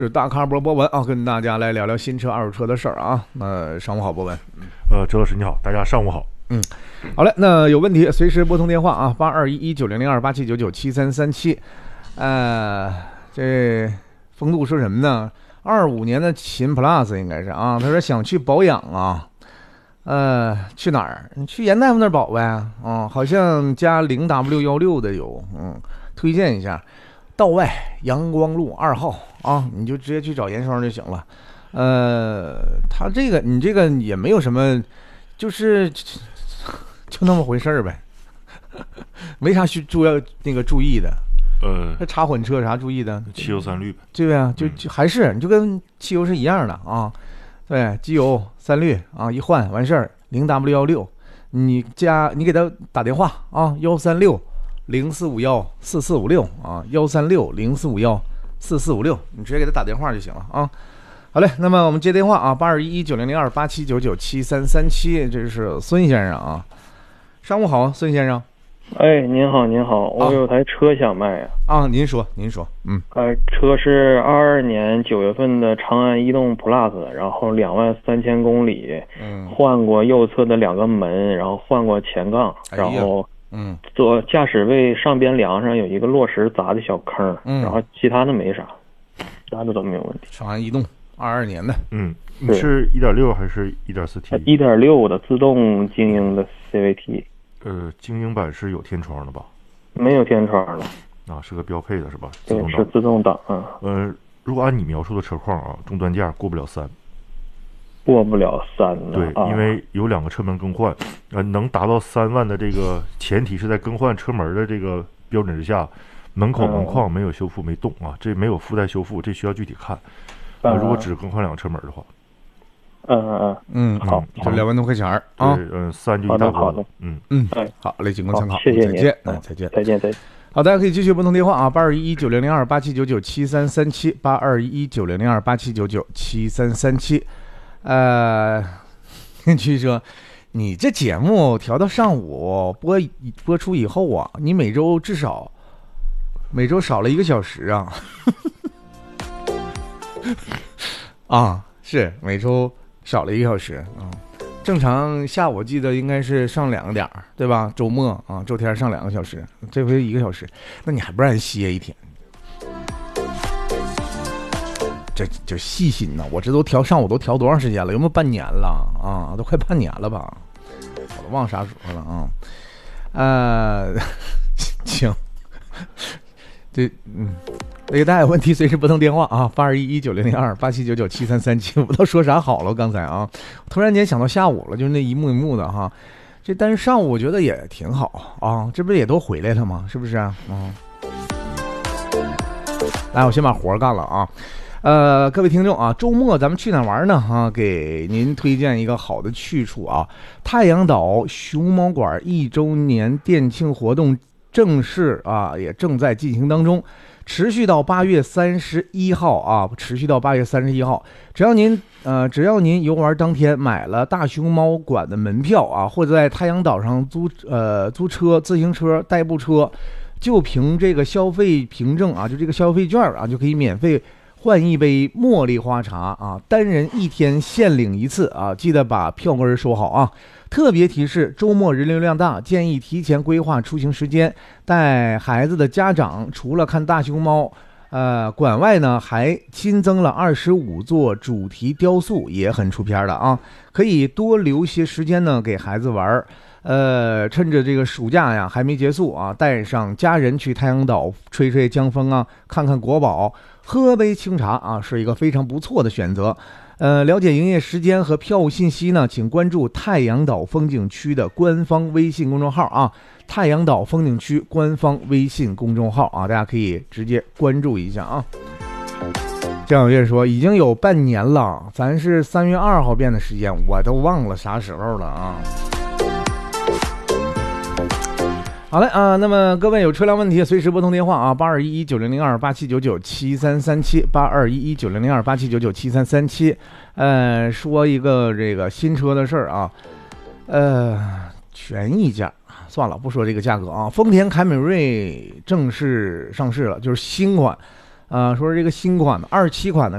是大咖博文啊，跟大家来聊聊新车、二手车的事儿啊。上午好，博文。 周老师你好，大家上午好。 好嘞，那有问题随时拨通电话啊，8211900287997337。这风度说什么呢？25年的秦 Plus 应该是啊，他说想去保养啊。去哪儿？你去严大夫那儿保呗。好像加0W16的有，推荐一下。道外阳光路2号啊，你就直接去找严双就行了。他你这个也没有什么，就那么回事儿呗，没啥注意的。这插混车有啥注意的？ 汽油3滤呗。 对呀，就还是你就跟汽油是一样的啊。对，机油3滤啊，一换完事儿。0W16，你给他打电话啊，13604514456啊，13604514456，你直接给他打电话就行了啊。好嘞，那么我们接电话啊，8211900287997337，这是孙先生啊。上午好，孙先生。 哎，您好，我有台车想卖啊。您说。 车是22年9月份的长安逸动 Plus， 然后23000公里，换过右侧的2个门，然后换过前杠，然后左驾驶位上边梁上有一个落石砸的小坑，然后其他的没啥，其他的都没有问题。 长安逸动22年的， 你是 1.6 还是 1.4T？ 1.6的自动精英的 CVT。 精英版是有天窗的吧？ 没有天窗的啊，是个标配的是吧？ 对，是自动挡。 如果按你描述的车况啊，终端价过不了3。 过不了3的。 对，因为有2个车门更换，能达到3万的这个前提是在更换车门的这个标准之下，门口门框没有修复没动啊，这没有附带修复，这需要具体看。如果只更换2个车门的话。 好， 就2万多块钱啊。 对，3就一大锅了。 好嘞，仅供参考。 谢谢您，再见。 好，大家可以继续拨通电话啊，8211900287997337，8211900287997337。据说你这节目调到上午播出以后啊，你每周少了1个小时啊。是每周少了1个小时啊。正常下午记得应该是上2个点，对吧？周末啊，周天上2个小时，这回1个小时，那你还不让人歇一天？这就细心呐！我这上午都调多长时间了？有没有半年了啊？都快半年了吧？我都忘啥时候了啊。行，大家有问题随时拨通电话啊，8211900287997337。我不知道说啥好了，刚才啊，突然间想到下午了，就是那一幕一幕的哈。但是上午我觉得也挺好啊，这不是也都回来了吗？是不是啊？来，我先把活干了啊。各位听众啊，周末咱们去哪玩呢？给您推荐一个好的去处啊，太阳岛熊猫馆1周年店庆活动正在进行当中。持续到8月31号啊！只要您游玩当天买了大熊猫馆的门票啊，或者在太阳岛上租车、自行车、代步车，就凭这个消费凭证啊，就这个消费券啊，就可以免费换1杯茉莉花茶啊，单人1天限领1次啊！记得把票根收好啊！特别提示：周末人流量大，建议提前规划出行时间。带孩子的家长除了看大熊猫，馆外呢还新增了25座主题雕塑，也很出片的啊！可以多留些时间呢给孩子玩。趁着这个暑假呀还没结束啊，带上家人去太阳岛吹吹江风啊，看看国宝，喝杯清茶啊，是一个非常不错的选择。了解营业时间和票务信息呢，请关注太阳岛风景区的官方微信公众号啊，太阳岛风景区官方微信公众号啊，大家可以直接关注一下啊。江小月说已经有半年了，咱是3月2号变的时间，我都忘了啥时候了啊。好嘞啊，那么各位有车辆问题随时拨通电话啊，8211900287997337，8211900287997337。说一个这个新车的事儿啊，权益价算了，不说这个价格啊。丰田凯美瑞正式上市了，就是新款， 说这个新款的27款的